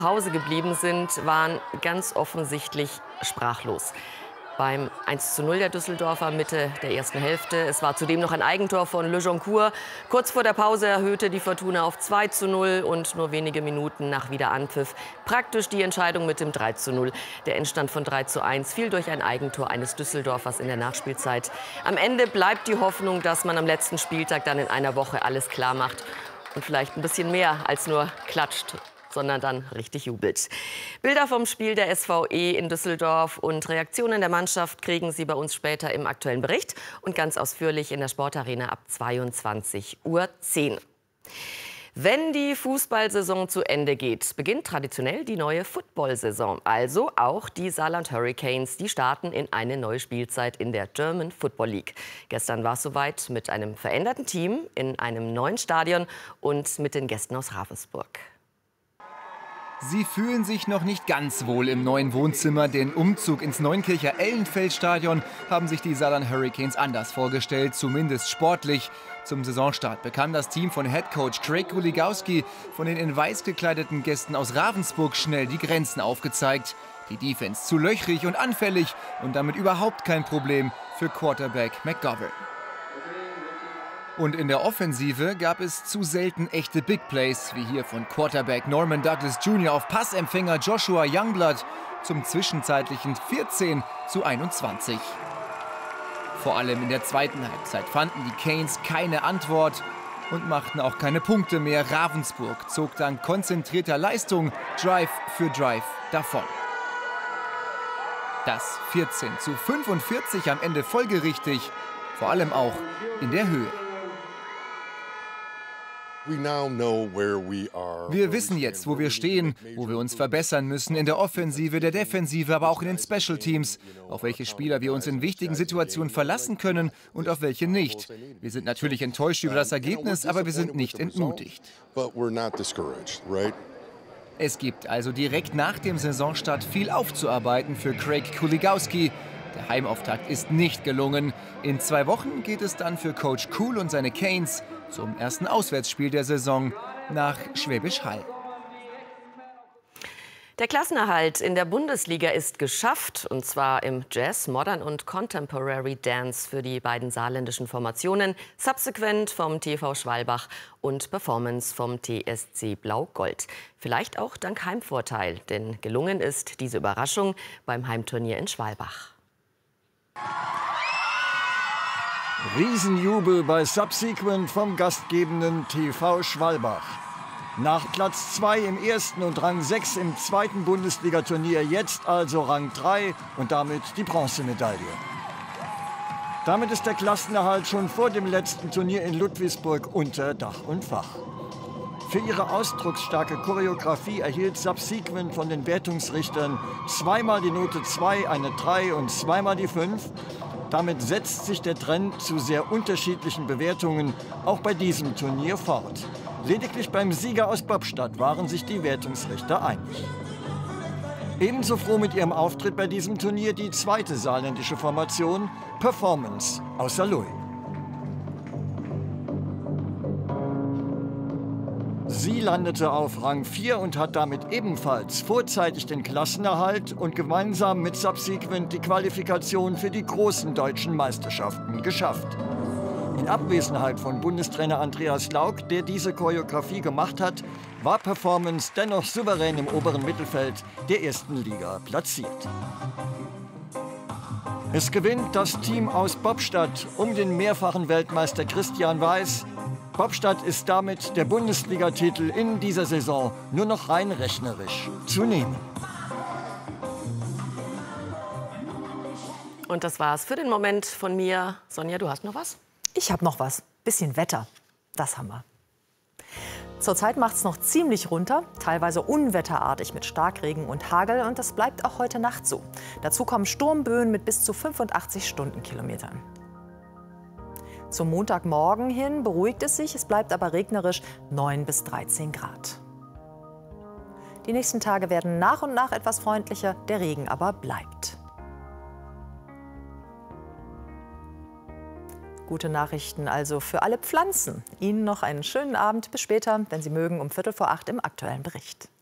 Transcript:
Hause geblieben sind, waren ganz offensichtlich sprachlos. Beim 1:0 der Düsseldorfer Mitte der ersten Hälfte. Es war zudem noch ein Eigentor von Le Joncourt. Kurz vor der Pause erhöhte die Fortuna auf 2:0 und nur wenige Minuten nach Wiederanpfiff praktisch die Entscheidung mit dem 3:0. Der Endstand von 3:1 fiel durch ein Eigentor eines Düsseldorfers in der Nachspielzeit. Am Ende bleibt die Hoffnung, dass man am letzten Spieltag dann in einer Woche alles klar macht und vielleicht ein bisschen mehr als nur klatscht, sondern dann richtig jubelt. Bilder vom Spiel der SVE in Düsseldorf und Reaktionen der Mannschaft kriegen Sie bei uns später im aktuellen Bericht und ganz ausführlich in der Sportarena ab 22:10 Uhr. Wenn die Fußballsaison zu Ende geht, beginnt traditionell die neue Football-Saison. Also auch die Saarland Hurricanes, die starten in eine neue Spielzeit in der German Football League. Gestern war es soweit mit einem veränderten Team in einem neuen Stadion und mit den Gästen aus Ravensburg. Sie fühlen sich noch nicht ganz wohl im neuen Wohnzimmer. Den Umzug ins Neunkircher Ellenfeld-Stadion haben sich die Saarland Hurricanes anders vorgestellt, zumindest sportlich. Zum Saisonstart bekam das Team von Headcoach Craig Kuligowski von den in weiß gekleideten Gästen aus Ravensburg schnell die Grenzen aufgezeigt. Die Defense zu löchrig und anfällig und damit überhaupt kein Problem für Quarterback McGovern. Und in der Offensive gab es zu selten echte Big Plays, wie hier von Quarterback Norman Douglas Jr. auf Passempfänger Joshua Youngblood zum zwischenzeitlichen 14:21. Vor allem in der zweiten Halbzeit fanden die Canes keine Antwort und machten auch keine Punkte mehr. Ravensburg zog dank konzentrierter Leistung Drive für Drive davon. Das 14:45 am Ende folgerichtig, vor allem auch in der Höhe. Wir wissen jetzt, wo wir stehen, wo wir uns verbessern müssen, in der Offensive, der Defensive, aber auch in den Special Teams, auf welche Spieler wir uns in wichtigen Situationen verlassen können und auf welche nicht. Wir sind natürlich enttäuscht über das Ergebnis, aber wir sind nicht entmutigt. Es gibt also direkt nach dem Saisonstart viel aufzuarbeiten für Craig Kuligowski. Der Heimauftakt ist nicht gelungen. In 2 Wochen geht es dann für Coach Kuhl und seine Canes zum ersten Auswärtsspiel der Saison nach Schwäbisch Hall. Der Klassenerhalt in der Bundesliga ist geschafft, und zwar im Jazz, Modern und Contemporary Dance für die beiden saarländischen Formationen, Subsequent vom TV Schwalbach und Performance vom TSC Blau-Gold. Vielleicht auch dank Heimvorteil, denn gelungen ist diese Überraschung beim Heimturnier in Schwalbach. Riesenjubel bei Subsequent vom gastgebenden TV Schwalbach. Nach Platz 2 im ersten und Rang 6 im zweiten Bundesligaturnier jetzt also Rang 3 und damit die Bronzemedaille. Damit ist der Klassenerhalt schon vor dem letzten Turnier in Ludwigsburg unter Dach und Fach. Für ihre ausdrucksstarke Choreografie erhielt Subsequent von den Wertungsrichtern zweimal die Note 2, eine 3 und zweimal die 5. Damit setzt sich der Trend zu sehr unterschiedlichen Bewertungen auch bei diesem Turnier fort. Lediglich beim Sieger aus Bobstadt waren sich die Wertungsrichter einig. Ebenso froh mit ihrem Auftritt bei diesem Turnier die zweite saarländische Formation, Performance aus Saarlouis. Sie landete auf Rang 4 und hat damit ebenfalls vorzeitig den Klassenerhalt und gemeinsam mit Subsequent die Qualifikation für die großen deutschen Meisterschaften geschafft. In Abwesenheit von Bundestrainer Andreas Lauk, der diese Choreografie gemacht hat, war Performance dennoch souverän im oberen Mittelfeld der ersten Liga platziert. Es gewinnt das Team aus Bobstadt um den mehrfachen Weltmeister Christian Weiß. Bobstadt ist damit der Bundesligatitel in dieser Saison nur noch rein rechnerisch zu nehmen. Und das war's für den Moment von mir. Sonja, du hast noch was? Ich habe noch was. Bisschen Wetter. Das haben wir. Zurzeit macht es noch ziemlich runter, teilweise unwetterartig mit Starkregen und Hagel. Und das bleibt auch heute Nacht so. Dazu kommen Sturmböen mit bis zu 85 Stundenkilometern. Zum Montagmorgen hin beruhigt es sich, es bleibt aber regnerisch 9 bis 13 Grad. Die nächsten Tage werden nach und nach etwas freundlicher, der Regen aber bleibt. Gute Nachrichten also für alle Pflanzen. Ihnen noch einen schönen Abend. Bis später, wenn Sie mögen, um 7:45 im aktuellen Bericht.